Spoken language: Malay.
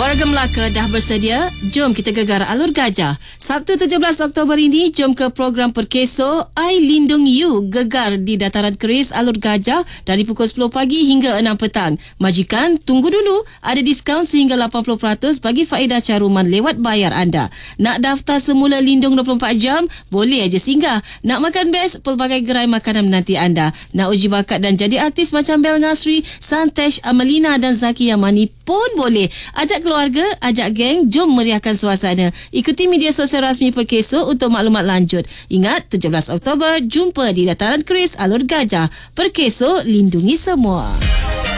Warga Melaka dah bersedia? Jom kita gegar Alur Gajah. Sabtu 17 Oktober ini, jom ke program Perkeso I Lindung You gegar di Dataran Keris Alur Gajah dari pukul 10 pagi hingga 6 petang. Majikan, tunggu dulu. Ada diskaun sehingga 80% bagi faedah caruman lewat bayar anda. Nak daftar semula Lindung 24 jam? Boleh aja singgah. Nak makan best? Pelbagai gerai makanan menanti anda. Nak uji bakat dan jadi artis macam Bel Nasri, Santesh, Amelina dan Zaki Yamani pun boleh. Ajak keluarga, ajak geng, jom meriahkan suasana. Ikuti media sosial rasmi Perkeso untuk maklumat lanjut. Ingat, 17 Oktober, jumpa di Dataran Keris Alur Gajah. Perkeso, lindungi semua.